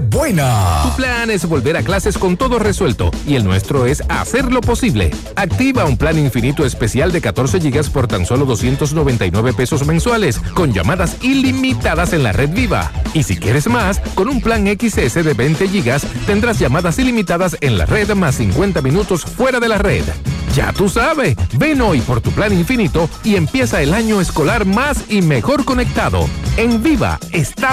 buena. Tu plan es volver a clases con todo resuelto y el nuestro es hacerlo posible. Activa un plan infinito especial de 14 gigas por tan solo $299 mensuales, con llamadas ilimitadas en la red Viva. Y si quieres más, con un plan XS de 20 gigas, tendrás llamadas ilimitadas en la red más 50 minutos fuera de la red. Ya tú sabes, ven hoy por tu plan infinito y empieza el año escolar más y mejor conectado. En Viva está